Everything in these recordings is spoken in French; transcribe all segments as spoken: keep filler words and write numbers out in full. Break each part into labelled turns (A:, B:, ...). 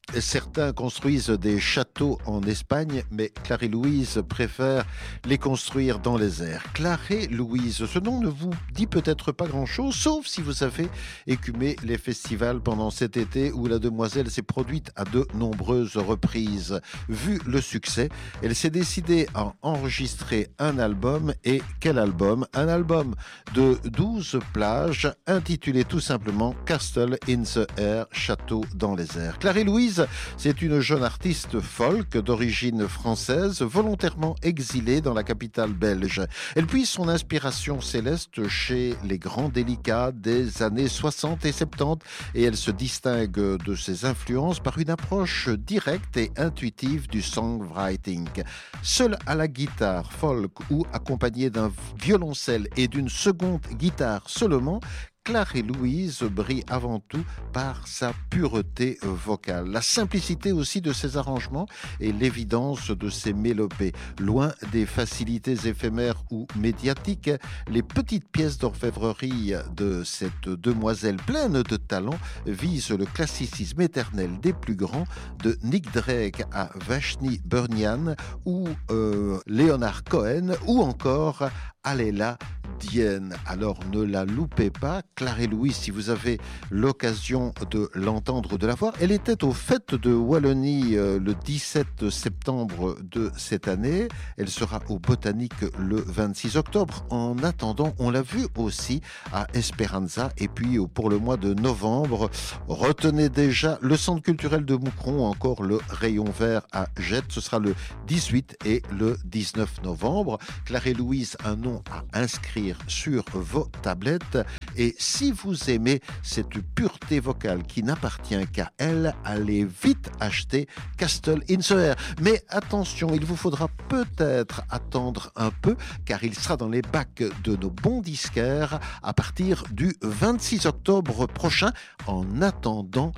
A: Certains construisent des châteaux en Espagne, mais Clary-Louise préfère les construire dans les airs. Clary-Louise, ce nom ne vous dit peut-être pas grand-chose, sauf si vous avez écumé les festivals pendant cet été où la demoiselle s'est produite à de nombreuses reprises. Vu le succès, elle s'est décidée à enregistrer un album. Et quel album? Un album de douze plages intitulé tout simplement Castle in the Air, Château dans les airs. Clary-Louise, c'est une jeune artiste folk d'origine française, volontairement exilée dans la capitale belge. Elle puise son inspiration céleste chez les grands délicats des années soixante et soixante-dix et elle se distingue de ses influences par une approche directe et intuitive du songwriting. Seule à la guitare folk ou accompagnée d'un violoncelle et d'une seconde guitare seulement, Clary-Louise brille avant tout par sa pureté vocale, la simplicité aussi de ses arrangements et l'évidence de ses mélopées. Loin des facilités éphémères ou médiatiques, les petites pièces d'orfèvrerie de cette demoiselle pleine de talent visent le classicisme éternel des plus grands, de Nick Drake à Vashni Bunyan ou euh, Leonard Cohen ou encore Aléla Dienne. Alors ne la loupez pas, Clary-Louise, si vous avez l'occasion de l'entendre, de la voir. Elle était aux Fêtes de Wallonie euh, le dix-sept septembre de cette année. Elle sera au Botanique le vingt-six octobre. En attendant, on l'a vu aussi à Esperanza. Et puis pour le mois de novembre, retenez déjà le Centre culturel de Moucron, encore le Rayon Vert à Jette. Ce sera le dix-huit et le dix-neuf novembre. Clary-Louise, un nom à inscrire sur vos tablettes. Et si vous aimez cette pureté vocale qui n'appartient qu'à elle, allez vite acheter Castle in the Air. Mais attention, il vous faudra peut-être attendre un peu car il sera dans les bacs de nos bons disquaires à partir du vingt-six octobre prochain. En attendant,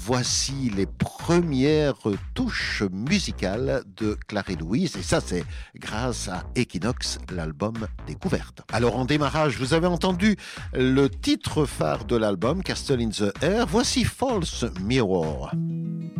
A: voici les premières touches musicales de Clary-Louise et ça c'est grâce à Equinox, l'album Découverte. Alors en démarrage, vous avez entendu le titre phare de l'album, Castle in the Air. Voici False Mirror.